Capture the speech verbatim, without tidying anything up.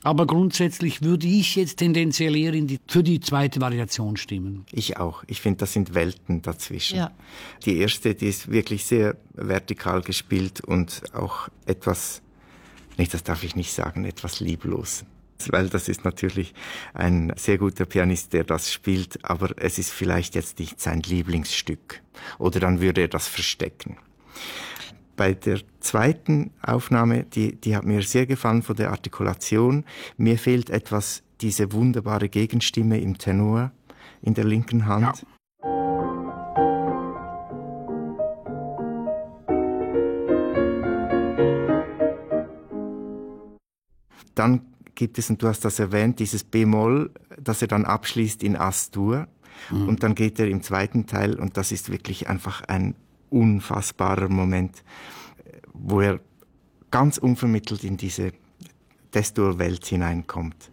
Aber grundsätzlich würde ich jetzt tendenziell eher in die, für die zweite Variation stimmen. Ich auch. Ich finde, das sind Welten dazwischen. Ja. Die erste, die ist wirklich sehr vertikal gespielt und auch etwas, nee, das darf ich nicht sagen, etwas lieblos. Weil das ist natürlich ein sehr guter Pianist, der das spielt, aber es ist vielleicht jetzt nicht sein Lieblingsstück. Oder dann würde er das verstecken. Bei der zweiten Aufnahme, die, die hat mir sehr gefallen von der Artikulation. Mir fehlt etwas diese wunderbare Gegenstimme im Tenor in der linken Hand. Ja. Dann gibt es, und du hast das erwähnt, dieses B-Moll, das er dann abschließt in As-Dur. Mhm. Und dann geht er im zweiten Teil, und das ist wirklich einfach ein unfassbarer Moment, wo er ganz unvermittelt in diese Des-Dur-Welt hineinkommt.